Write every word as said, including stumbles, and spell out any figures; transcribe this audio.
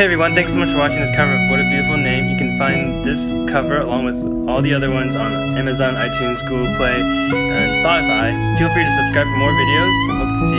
Hey everyone, thanks so much for watching this cover of What a Beautiful Name. You can find this cover along with all the other ones on Amazon, iTunes, Google Play, and Spotify. Feel free to subscribe for more videos. Hope to see you.